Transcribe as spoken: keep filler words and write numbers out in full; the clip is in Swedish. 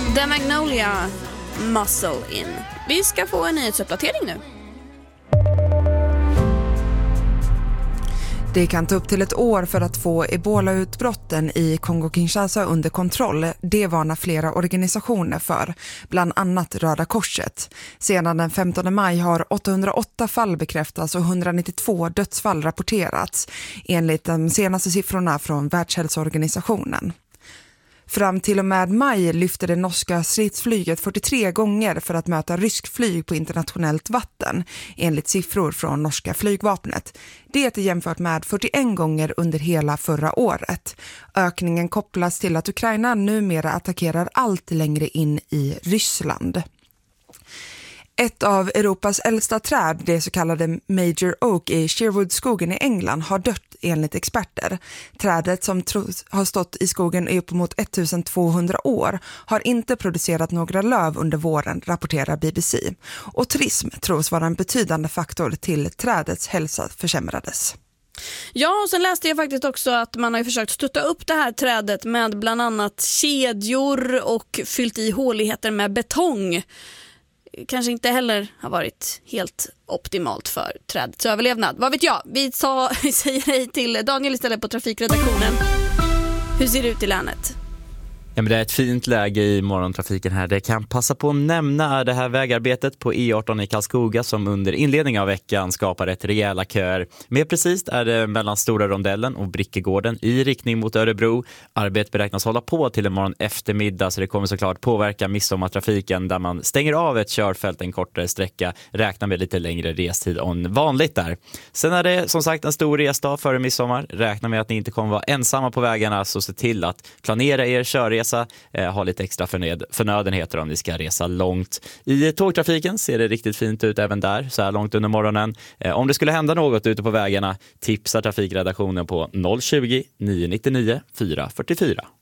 The Magnolia, Muscle In. Vi ska få en nyhetsuppdatering nu. Det kan ta upp till ett år för att få Ebola-utbrotten i Kongo-Kinshasa under kontroll. Det varnar flera organisationer för, bland annat Röda Korset. Sedan den femtonde maj har åttahundraåtta fall bekräftats och hundranittiotvå dödsfall rapporterats, enligt de senaste siffrorna från Världshälsoorganisationen. Fram till och med maj lyfte det norska stridsflyget fyrtiotre gånger för att möta rysk flyg på internationellt vatten, enligt siffror från norska flygvapnet. Det är jämfört med fyrtioen gånger under hela förra året. Ökningen kopplas till att Ukraina numera attackerar allt längre in i Ryssland. Ett av Europas äldsta träd, det så kallade Major Oak i Sherwood-skogen i England, har dött enligt experter. Trädet, som tros ha stått i skogen i uppemot ettusentvåhundra år, har inte producerat några löv under våren, rapporterar B B C. Och turism tros vara en betydande faktor till trädets hälsa försämrades. Ja, och sen läste jag faktiskt också att man har försökt stötta upp det här trädet med bland annat kedjor och fyllt i håligheter med betong. Kanske inte heller har varit helt optimalt för trädets överlevnad. Vad vet jag? Vi, sa, vi säger hej till Daniel istället på trafikredaktionen. Hur ser det ut i länet? Ja, men det är ett fint läge i morgontrafiken här. Det kan passa på att nämna det här vägarbetet på E arton i Karlskoga som under inledningen av veckan skapar ett rejäla köer. Mer precis är det mellan Stora Rondellen och Brickegården i riktning mot Örebro. Arbetet beräknas hålla på till imorgon eftermiddag, så det kommer såklart påverka midsommartrafiken där man stänger av ett körfält en kortare sträcka, räknar med lite längre restid än vanligt där. Sen är det som sagt en stor resdag före midsommar. Räkna med att ni inte kommer vara ensamma på vägarna, så se till att planera er körresa. Eh, ha lite extra förnöd- förnödenheter om ni ska resa långt. I tågtrafiken ser det riktigt fint ut även där, så här långt under morgonen. Eh, om det skulle hända något ute på vägarna, tipsa trafikredaktionen på noll tjugo, nio nio nio, fyra fyra fyra.